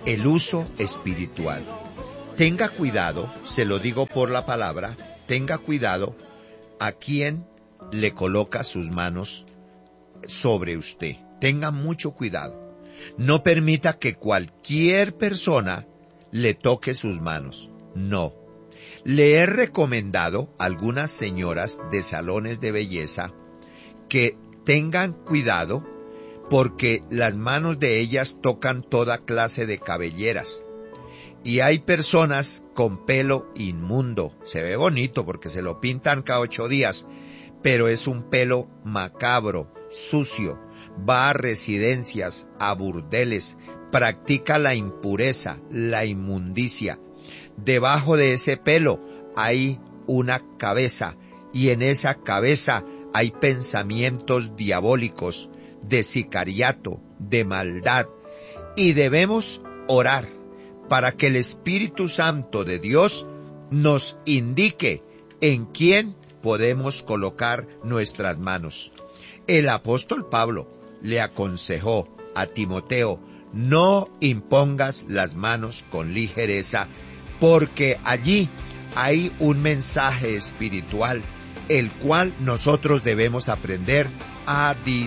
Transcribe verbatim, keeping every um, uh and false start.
el uso espiritual. Tenga cuidado, se lo digo por la palabra, tenga cuidado a quien le coloca sus manos sobre usted. Tenga mucho cuidado. No permita que cualquier persona le toque sus manos. No. Le he recomendado a algunas señoras de salones de belleza que tengan cuidado porque las manos de ellas tocan toda clase de cabelleras. Y hay personas con pelo inmundo. Se ve bonito porque se lo pintan cada ocho días, pero es un pelo macabro, sucio. Va a residencias, a burdeles, practica la impureza, la inmundicia. Debajo de ese pelo hay una cabeza y en esa cabeza hay pensamientos diabólicos, de sicariato, de maldad. Y debemos orar para que el Espíritu Santo de Dios nos indique en quién podemos colocar nuestras manos. El apóstol Pablo le aconsejó a Timoteo: no impongas las manos con ligereza, porque allí hay un mensaje espiritual, el cual nosotros debemos aprender a discernir.